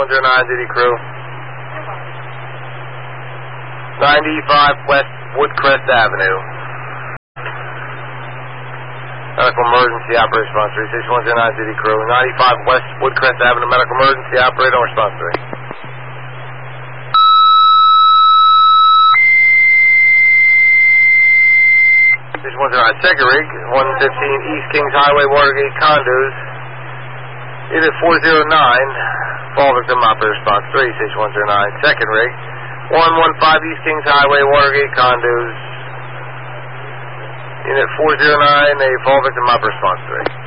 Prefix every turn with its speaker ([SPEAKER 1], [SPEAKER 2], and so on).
[SPEAKER 1] 109, duty crew. 95 West Woodcrest Avenue. Medical emergency operator response 36109, duty crew. 95 West Woodcrest Avenue, medical emergency operator response 3. 36109, second rig, 115 East Kings Highway, Watergate condos. Unit 409, fall victim operator response 36109, second rig. 115 East Kings Highway, Watergate condos. Unit 409, a fall victim operator response 3.